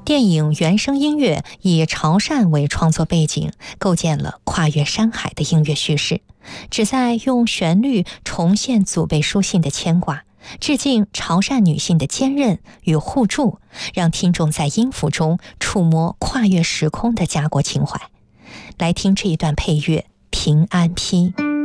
电影原声音乐以潮汕为创作背景，构建了跨越山海的音乐叙事，旨在用旋律重现祖辈书信的牵挂，致敬潮汕女性的坚韧与互助，让听众在音符中触摸跨越时空的家国情怀。来听这一段配乐《平安批》。